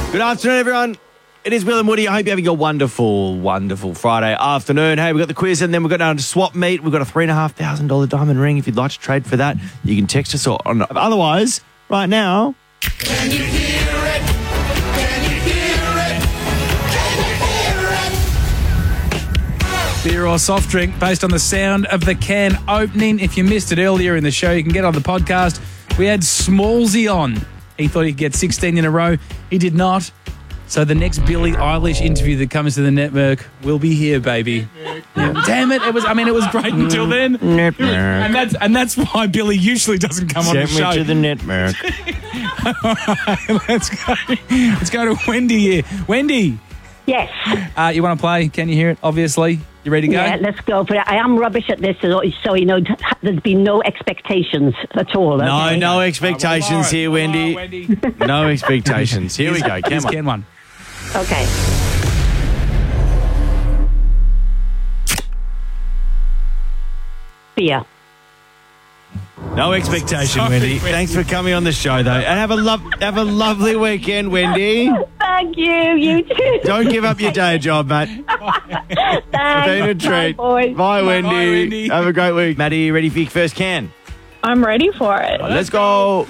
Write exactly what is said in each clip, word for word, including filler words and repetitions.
Good afternoon, everyone. It is Will and Woody. I hope you're having a wonderful, wonderful Friday afternoon. Hey, we've got the quiz and then we've got down to swap meet. We've got a three thousand five hundred dollars diamond ring. If you'd like to trade for that, you can text us or on. Otherwise, right now... Can you hear it? Can you hear it? Can you hear it? Beer or soft drink based on the sound of the can opening. If you missed it earlier in the show, you can get on the podcast. We had Smallsy on. He thought he'd get sixteen in a row. He did not. So the next Billie Eilish interview that comes to the network will be here, baby. Yeah. Damn it! It was. I mean, it was great until then. Network. And that's and that's why Billie usually doesn't come on the Send show. me to the network. All right, let's go. Let's go to Wendy here. Wendy, Yes. uh, you want to play? Can you hear it? Obviously, you ready to go? Yeah, let's go for it. I am rubbish at this, so, so you know, there's been no expectations at all. No, okay? no expectations here, Wendy. Oh, Wendy. No expectations. Here we go. Here's Come on. Ken one. Okay. Beer. No expectation, Sorry, Wendy. Wendy. Thanks for coming on the show, though. And have a love, have a lovely weekend, Wendy. Thank you. You too. Don't give up your day job, mate. Thanks. Been a treat. Bye, boys. Bye, Wendy. Wendy. Have a great week. Maddie, you ready for your first can? I'm ready for it. Let's go.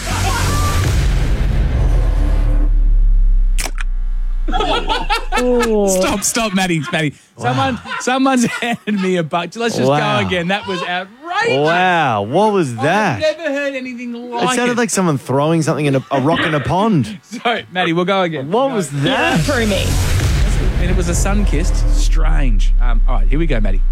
Ooh. Stop, stop, Maddie, Maddie. Someone, someone's handed me a buck. Let's just Wow. go again. That was outrageous. Wow, what was I've that? never heard anything It like sounded like someone throwing something in a, a rock in a pond. So, Maddie, we'll go again. What We'll was go. Yeah, that? through me. And it was a sun-kissed. Strange. Um, all right, here we go, Maddie.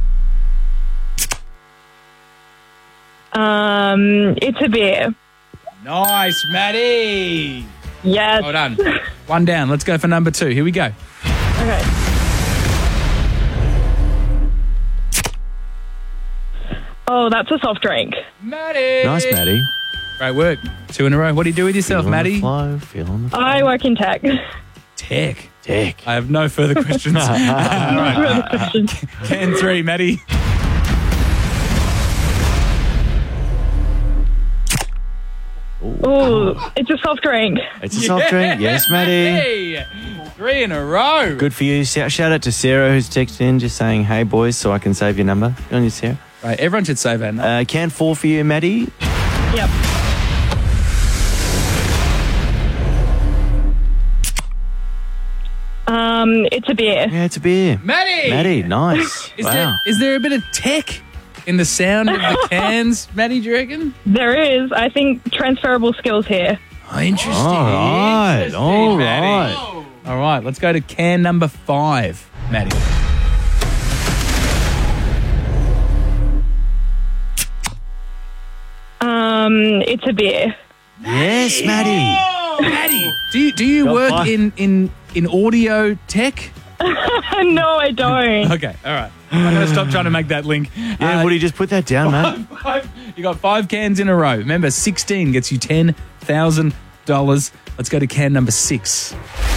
Um, it's a beer. Nice, Maddie. Yes. Well done. One down. Let's go for number two. Here we go. Okay. Oh, that's a soft drink. Maddie. Nice, Maddie. Great work. Two in a row. What do you do with yourself, Feel on the Maddie? flow, feel on the flow. I work in tech. Tech. Dick. I have no further questions. All right. Can three, Maddie. Ooh, it's a soft drink. It's a soft drink. Yes, Maddie. Hey, three in a row. Good for you. Shout shout out to Sarah who's texted in just saying, hey, boys, so I can save your number. Good on you, Sarah. Right, everyone should save that. Uh, can four for you, Maddie. Yep. Um, it's a beer. Yeah, it's a beer. Maddie. Maddie, nice. Is wow. there is there a bit of tech in the sound of the cans, Maddie? Do you reckon? There is, I think, transferable skills here. Oh, interesting. All right, Interesting, all Maddie. right. All right, let's go to can number five, Maddie. Um, it's a beer. Yes, Maddie. Maddie, do you do you Got work five. in, in in audio tech? No, I don't. Okay, all right. I'm going to stop trying to make that link. Yeah, Uh, Woody, just put that down, mate. Five, you got five cans in a row. Remember, sixteen gets you ten thousand dollars. Let's go to can number six.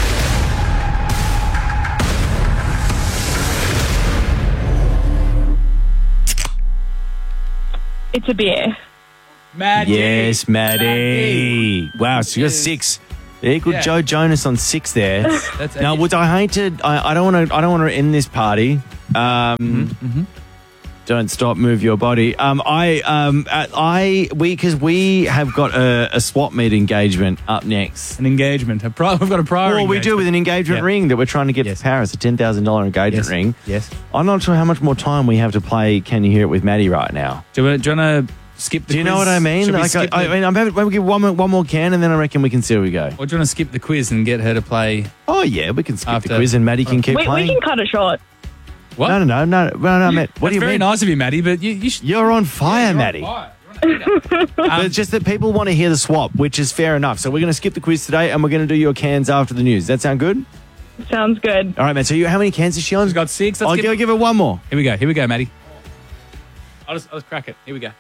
It's a beer. Maddie. Yes, Maddie. Wow, so you got Yes. six. Equal Yeah. Joe Jonas on six there. That's Now, Woods, I hate to. I, I don't want to. I don't want to end this party. Um, Mm-hmm, Don't stop, move your body. Um, I, um, uh, I, we, because we have got a, a swap meet engagement up next. an engagement. A pri- we've got a prior Well, we do with an engagement Yeah. ring that we're trying to get Yes. for Paris, a ten thousand dollar engagement Yes. ring. Yes. I'm not sure how much more time we have to play. Can you hear it with Maddie right now? Do you, do you want to skip the Do you quiz? know what I mean? Should we Like, I, skip I the- mean, I'm happy, we'll give one more, one more can, and then I reckon we can see where we go. or do you want to skip the quiz and get her to play? Oh yeah, we can skip After- the quiz, and Maddie can keep We, we playing. can cut it short. What? No, no, no, no, no, no, Matt. What That's do you very mean? nice of you, Maddie, but you, you should. You're on fire, You're on Maddie. fire. You're on fire. But Um, it's just that people want to hear the swap, which is fair enough. So we're going to skip the quiz today, and we're going to do your cans after the news. Does that sound good? Sounds good. All right, man. So you, how many cans is she on? She's got six. Let's I'll get- give, I'll give her one more. Here we go. Here we go, Maddie. I'll just, I'll just crack it. Here we go.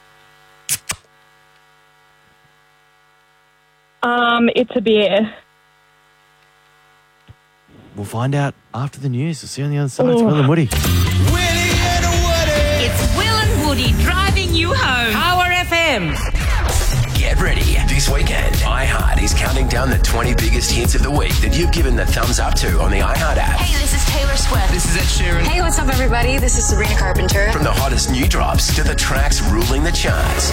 Um, it's a beer. We'll find out after the news. We'll see you on the other side. It's Oh. Will and Woody. Willie and Woody. It's Will and Woody driving you home. Power F M. Get ready. This weekend, iHeart is counting down the twenty biggest hits of the week that you've given the thumbs up to on the iHeart app. Hey, this is Taylor Swift. This is Ed Sheeran. Hey, what's up, everybody? This is Sabrina Carpenter. From the hottest new drops to the tracks ruling the charts.